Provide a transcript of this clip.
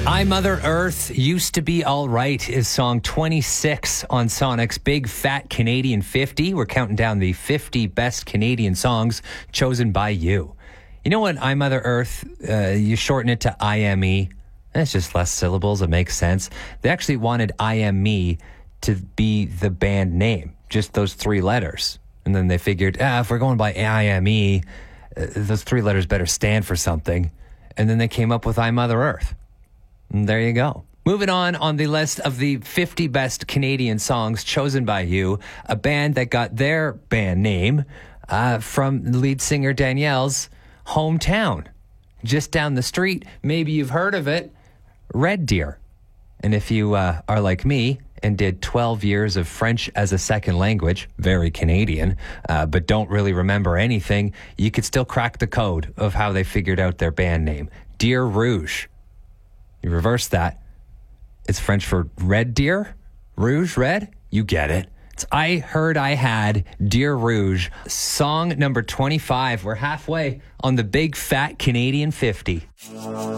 I, Mother Earth, Used to Be All Right is song 26 on Sonic's Big Fat Canadian 50. We're counting down the 50 best Canadian songs chosen by you. You know what, I, Mother Earth, you shorten it to IME. It's just less syllables. It makes sense. They actually wanted IME to be the band name, just those three letters. And then they figured, if we're going by IME, those three letters better stand for something. And then they came up with I, Mother Earth. And there you go. Moving on the list of the 50 best Canadian songs chosen by you, a band that got their band name from lead singer Danielle's hometown. Just down the street, maybe you've heard of it, Red Deer. And if you are like me and did 12 years of French as a second language, very Canadian, but don't really remember anything, you could still crack the code of how they figured out their band name. Deer Rouge. You reverse that. It's French for red deer. Rouge, red. You get it. It's I Heard I Had, Deer Rouge. Song number 25. We're halfway on the Big Fat Canadian 50.